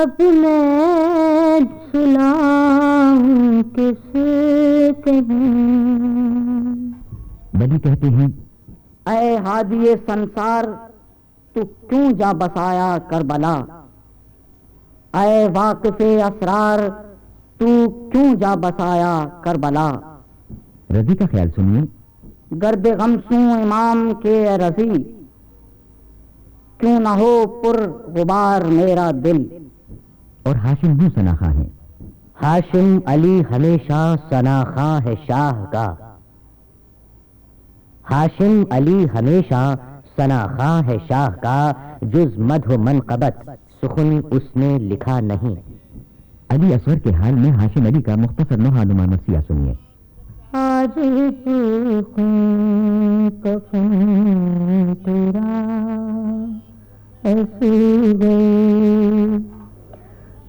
اب میں سناؤں کس کہوں. ولی کہتے ہیں اے ہادی سنسار تو کیوں جا بسایا کربلا. اے واقف اسرار تو کیوں جا بسایا کربلا. رضی کا خیال سنیے. گرد غم سوں امام کے رضی کیوں نہ ہو پر غبار میرا دل. اور ہاشم یوں ثناخواں ہیں. ہاشم علی ہمیشہ ثناخواں ہے شاہ کا. ہاشم علی ہمیشہ ثناخواں ہے شاہ کا. جز مدح و منقبت سخن اس نے لکھا نہیں. علی اصغر کے حال میں ہاشم علی کا مختصر نوحہ مرثیہ سنیے. آج کفن تیرا ایسی گئی